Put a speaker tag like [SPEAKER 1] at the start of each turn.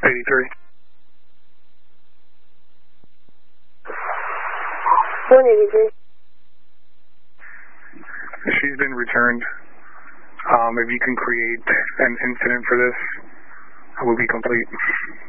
[SPEAKER 1] 83.
[SPEAKER 2] 183.
[SPEAKER 1] She's been returned. If you can create an incident for this, I will be complete.